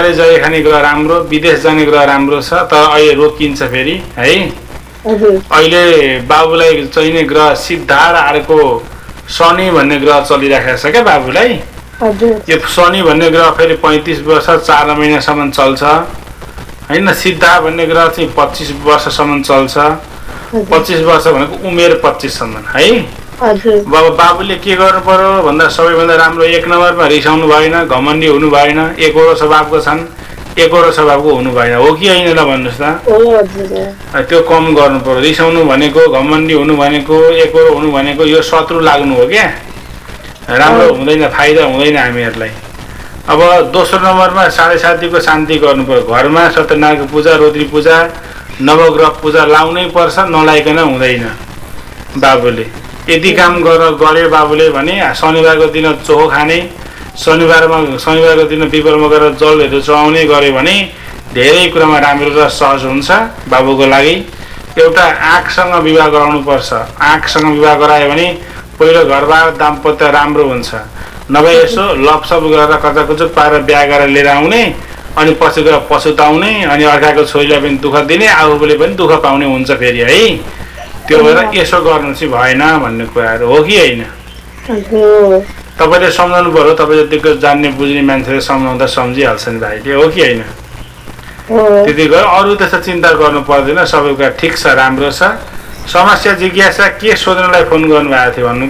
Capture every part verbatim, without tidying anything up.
बिस्तारै जय खाने ग्रह राम्रो, विदेश जाने ग्रह राम्रो छ, तर अहिले रोकिन्छ फेरि है। अहिले बाबुलाई चाहिने ग्रह सिद्धार्थ अर्को शनि भन्ने ग्रह चलिराखेको छ क्या बाबुलाई। यो शनि भन्ने ग्रह फेरि पैँतिस वर्ष चार महिनासम्म चल्छ होइन। सिद्धार्थ भन्ने ग्रह चाहिँ पच्चिस वर्षसम्म चल्छ। पच्चिस वर्ष भनेको उमेर पच्चिससम्म है। बाबु बाबुले के गर्नु पर्यो भन्दा सबैभन्दा राम्रो एक नम्बरमा रिसाउनु भएन, घमण्डी हुनु भएन, एकहोरो स्वभावको छन्, एकहोरो स्वभावको हुनु भएन, हो कि होइन ल भन्नुहोस् त। त्यो कम गर्नु पर्यो। रिसाउनु भनेको, घमण्डी हुनु भनेको, एकहोरो हुनु भनेको यो शत्रु लाग्नु हो क्या। राम्रो हुँदैन, फाइदा हुँदैन हामीहरूलाई। अब दोस्रो नम्बरमा साढे सातीको शान्ति गर्नु पर्यो। घरमा सत्यनारायणको पूजा, रुद्री पूजा, नवग्रह पूजा लाउनै पर्छ, नलाइकन हुँदैन। बाबुले यदि काम गर गऱ्यो बाबुले भने शनिबारको दिन चोखो खाने, शनिबारमा शनिबारको दिन पिपलमा गएर जलहरू चढाउने गऱ्यो भने धेरै कुरामा राम्रो र सहज हुन्छ बाबुको लागि। एउटा आँखसँग विवाह गराउनु पर्छ। आँखसँग विवाह गरायो भने पहिलो घरबार दाम्पत्य राम्रो हुन्छ। नभए यसो लपसप गरेर कचाकुचुक पारेर बिहा गरेर लिएर आउने, अनि पछि गएर पछुताउने, अनि अर्काको छोरीलाई पनि दुःख दिने, आफूले पनि दुःख पाउने हुन्छ फेरि है। त्यो भएर यसो गर्नु चाहिँ भएन भन्ने कुराहरू हो कि होइन। तपाईँले सम्झाउनु पर्यो। तपाईँ जतिको जान्ने बुझ्ने मान्छेले सम्झाउँदा सम्झिहाल्छ नि भाइले, हो कि होइन। त्यति गरेर अरू त्यस्तो चिन्ता गर्नु पर्दैन। सबै कुरा ठिक छ, राम्रो छ। समस्या जिज्ञासा के सोध्नलाई फोन गर्नुभएको थियो भन्नु त?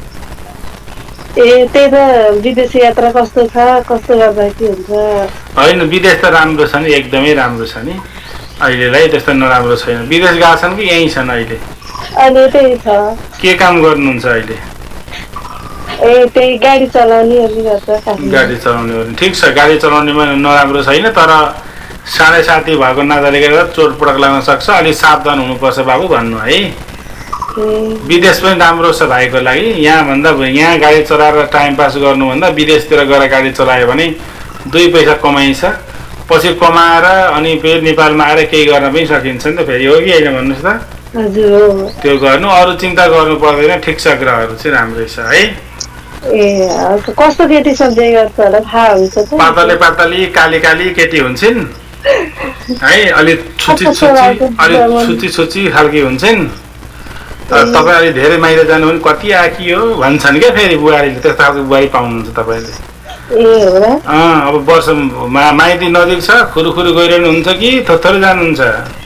ए त्यही त विदेश यात्रा कस्तो छ, कस्तो गर्दा के हुन्छ? होइन विदेश त राम्रो छ नि, एकदमै राम्रो छ नि। अहिलेलाई त्यस्तो नराम्रो छैन। विदेश गएको छन् कि यहीँ छन् अहिले? अहिले त्यही छ। के काम गर्नुहुन्छ अहिले? ए त्यही गाडी चलाउनेहरू गर्छ। गाडी चलाउने ठिक छ। गाडी चलाउनेमा नराम्रो छैन, तर साढे साती भएको नाताले गर्दा चोटपटक लाग्न सक्छ। अलिक सावधान हुनुपर्छ बाबु भन्नु है। विदेश पनि राम्रो छ भाइको लागि। यहाँभन्दा यहाँ गाडी चलाएर टाइम पास गर्नुभन्दा विदेशतिर गएर गाडी चलायो भने दुई पैसा कमाइन्छ। पछि कमाएर अनि फेरि नेपालमा आएर केही गर्न पनि सकिन्छ नि त फेरि, हो कि होइन भन्नुहोस् त। त्यो गर्नु, अरू चिन्ता गर्नु पर्दैन। ठिक छ, ग्रहहरू चाहिँ राम्रै छ है। ए कस्तो केटी सब्जी गर्छ होला थाहा हुन्छ त? पातले पातली काली काली केटी हुन्छन् है। अलिक छुची छुची अलिक छुची छुची खालकी हुन्छन्। तपाईँ अलिक धेरै माइला जानु भने कति आकी हो भन्छन् क्या फेरि बुहारीले। त्यस्तो खालको बुहारी पाउनुहुन्छ तपाईँले। अब वर्ष माइती नजिक छ, खुरुखुरु गइरहनु हुन्छ कि थोरै जानुहुन्छ?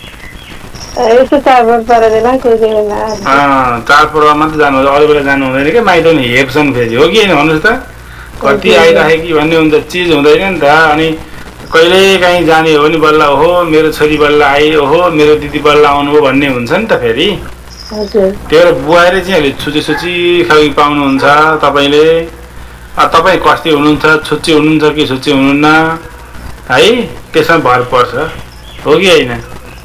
चाडपर्व मात्रै जानु, अरू बेला जानु हुँदैन क्या। माइती पनि हेप्छन् फेरि, हो कि होइन भन्नुहोस् त। कति आइराखे कि भन्ने हुन्छ, चिज हुँदैन नि त। अनि कहिले काहीँ जाने हो भने बल्ल ओहो मेरो छोरी बल्ल आई, ओहो मेरो दिदी बल्ल आउनु हो भन्ने हुन्छ नि त फेरि। त्यो भएर बुहारी चाहिँ अलिक छुची छुची खालको पाउनुहुन्छ तपाईँले। तपाईँ कस्ती हुनुहुन्छ, छुच्ची हुनुहुन्छ कि छुच्ची हुनुहुन्न है, त्यसमा भर पर्छ, हो कि होइन।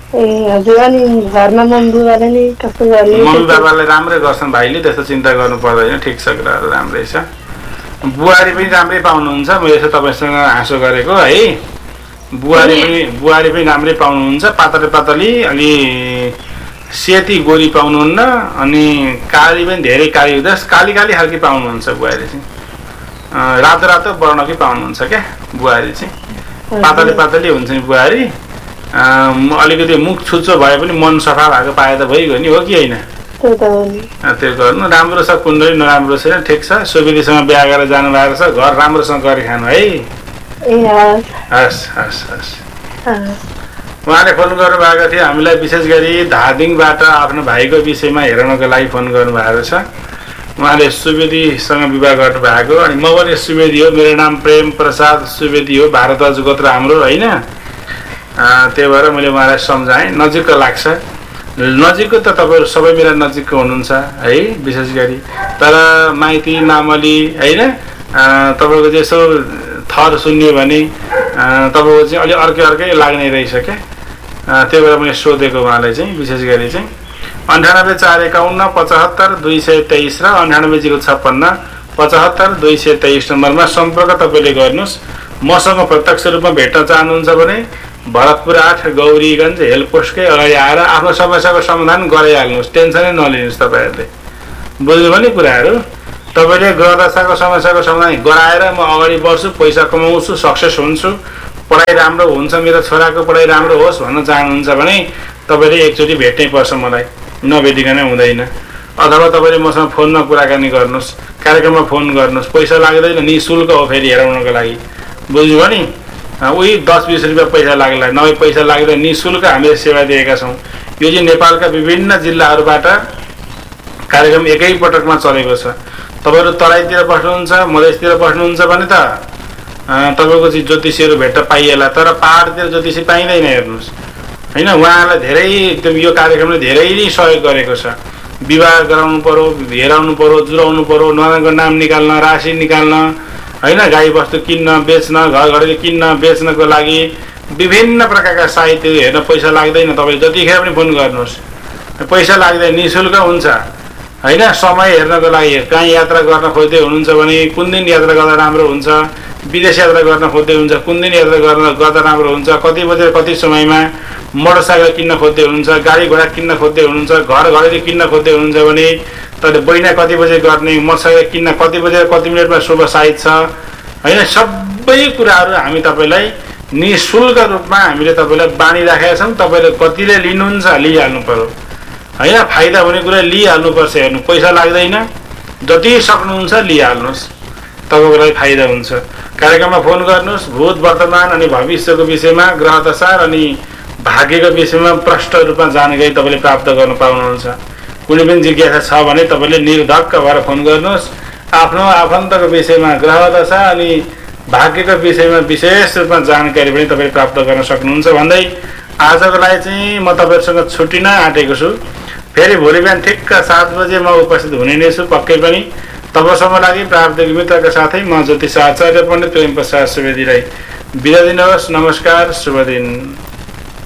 मम्मी बाबाले राम्रै गर्छन् भाइले, त्यस्तो चिन्ता गर्नु पर्दैन। ठिक छ, कुराहरू राम्रै छ। बुहारी पनि राम्रै पाउनुहुन्छ। मैले यसो तपाईँसँग हाँसो गरेको है। बुहारी पनि बुहारी पनि राम्रै पाउनुहुन्छ। पातली पातली अलि सेती गोरी पाउनुहुन्न। अनि काली पनि धेरै काली हुँदा काली काली खालकी पाउनुहुन्छ बुहारी चाहिँ। रातो रातो वर्णकै पाउनुहुन्छ क्या बुहारी चाहिँ। पातली पातली हुन्छ नि बुहारी। अलिकति मुख छुच्चो भए पनि मन सफा भएको पाए त भइगयो नि, हो कि होइन। त्यो गर्नु राम्रो छ। कुण्डली नराम्रो छैन, ठिक छ। सुविधिसँग बिहा गरेर जानु भएको छ। घर राम्रोसँग गरी खानु है। हस् हस् हस्। उहाँले फोन गर्नुभएको थियो हामीलाई, विशेष गरी धादिङबाट आफ्नो भाइको विषयमा हेर्नको लागि फोन गर्नुभएको छ। उहाँले सुवेदीसँग विवाह गर्नुभएको। अनि म पनि सुवेदी हो, मेरो नाम प्रेम प्रसाद सुवेदी हो, भारद्वाज गोत्र हाम्रो होइन। त्यही भएर मैले उहाँलाई सम्झाएँ। नजिकको लाग्छ, नजिकको त तपाईँहरू सबै मेरा नजिकको हुनुहुन्छ है विशेष गरी। तर माइती मामली होइन, तपाईँको चाहिँ यसो थर सुन्यो भने तपाईँको चाहिँ अलि अर्कै अर्कै लाग्ने रहेछ क्या। त्यही भएर मैले सोधेको उहाँलाई चाहिँ विशेष गरी चाहिँ। अन्ठानब्बे चार एकाउन्न पचहत्तर दुई सय तेइस र अन्ठानब्बे जिरो छप्पन्न पचहत्तर दुई सय तेइस नम्बरमा सम्पर्क तपाईँले गर्नुहोस्। मसँग प्रत्यक्ष रूपमा भेट्न चाहनुहुन्छ भने भरतपुर आठ गौरीगञ्ज हेल्प पोस्टकै अगाडि आएर आफ्नो समस्याको समाधान गराइहाल्नुहोस्। टेन्सनै नलिनुहोस् तपाईँहरूले, बुझ्नुभयो नि कुराहरू। तपाईँले ग्रह दशाको समस्याको समाधान गराएर म अगाडि बढ्छु, पैसा कमाउँछु, सक्सेस हुन्छु, पढाइ राम्रो हुन्छ, मेरो छोराको पढाइ राम्रो होस् भन्न चाहनुहुन्छ भने तपाईँले एकचोटि भेट्नै पर्छ मलाई, नभेटिकन हुँदैन। अथवा तपाईँले मसँग फोनमा कुराकानी गर्नुहोस्, कार्यक्रममा फोन गर्नुहोस्, पैसा लाग्दैन, नि शुल्क हो फेरि हेराउनको लागि, बुझ्नुभयो नि। उही दस बिस रुपियाँ पैसा लाग्ला, नभए पैसा लाग्दैन, नि शुल्क हामीले सेवा दिएका छौँ। यो चाहिँ नेपालका विभिन्न जिल्लाहरूबाट कार्यक्रम एकै पटकमा चलेको छ। तपाईँहरू तराईतिर बस्नुहुन्छ, मधेसतिर बस्नुहुन्छ भने त तपाईँको चाहिँ ज्योतिषीहरू भेट्न पाइएला, तर पहाडतिर ज्योतिषी पाइँदैन हेर्नुहोस् होइन। उहाँलाई धेरै एकदम यो कार्यक्रमले धेरै नै सहयोग गरेको छ। विवाह गराउनु पर्यो, हेराउनु पर्यो, जुराउनु पर्यो, नराम्रो नाम निकाल्न, राशि निकाल्न होइन, गाई बस्तु किन्न बेच्न, घर घडी किन्न बेच्नको लागि विभिन्न प्रकारका साहित्य हेर्न पैसा लाग्दैन। तपाईँ जतिखेर पनि फोन गर्नुहोस्, पैसा लाग्दैन, नि शुल्क हुन्छ होइन। समय हेर्नको लागि कहीँ यात्रा गर्न खोज्दै हुनुहुन्छ भने कुन दिन यात्रा गर्दा राम्रो हुन्छ, विदेश यात्रा गर्न खोज्दै हुन्छ कुन दिन यात्रा गर्न गर्दा राम्रो हुन्छ, कति बजे कति समयमा मोटरसाइकल किन्न खोज्दै हुनुहुन्छ, गाडी घोडा किन्न खोज्दै हुनुहुन्छ, घर घडी किन्न खोज्दै हुनुहुन्छ भने तपाईँले बैना कति बजे गर्ने, मोटरसाइकल किन्न कति बजे कति मिनटमा शुभ साइत छ होइन। सबै कुराहरू हामी तपाईँलाई निःशुल्क रूपमा हामीले तपाईँलाई बाँडिराखेका छौँ। तपाईँले कतिले लिनुहुन्छ लिइहाल्नु पर्यो होइन, फाइदा हुने कुरा लिइहाल्नुपर्छ। हेर्नु पैसा लाग्दैन, जति सक्नुहुन्छ लिइहाल्नुहोस्, तपाईँको लागि फाइदा हुन्छ। कार्यक्रममा फोन गर्नुहोस्, भूत वर्तमान अनि भविष्यको विषयमा, ग्रह दशा अनि भाग्यको विषयमा प्रष्ट रूपमा जानकारी तपाईँले प्राप्त गर्न पाउनुहुन्छ। कुनै पनि जिज्ञासा छ भने तपाईँले निर्धक्क भएर फोन गर्नुहोस्। आफ्नो आफन्तको विषयमा, ग्रह दशा अनि भाग्यको विषयमा विशेष रूपमा जानकारी पनि तपाईँले प्राप्त गर्न सक्नुहुन्छ भन्दै आजको लागि चाहिँ म तपाईँहरूसँग छुट्टिन आँटेको छु। फेरि भोलि बिहान ठिक्क सात बजे म उपस्थित हुने नै छु पक्कै पनि। तबसम्म लागि प्राविधिक मित्रका साथै म ज्योतिष आचार्य पण्डित प्रेम प्रसाद सुवेदीलाई बिदा दिनुहोस्। नमस्कार, शुभ दिन।